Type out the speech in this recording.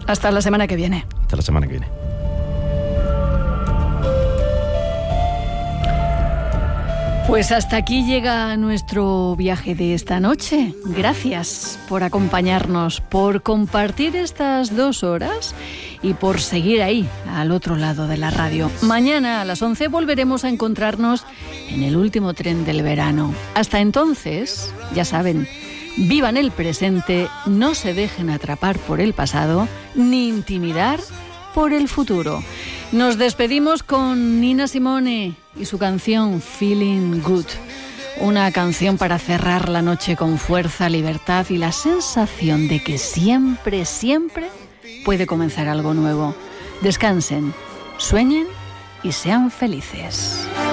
Hasta la semana que viene. Hasta la semana que viene. Pues hasta aquí llega nuestro viaje de esta noche. Gracias por acompañarnos, por compartir estas 2 horas y por seguir ahí, al otro lado de la radio. Mañana a las 11 volveremos a encontrarnos en el último tren del verano. Hasta entonces, ya saben, vivan el presente, no se dejen atrapar por el pasado, ni intimidar por el futuro. Nos despedimos con Nina Simone y su canción Feeling Good. Una canción para cerrar la noche con fuerza, libertad y la sensación de que siempre, siempre puede comenzar algo nuevo. Descansen, sueñen y sean felices.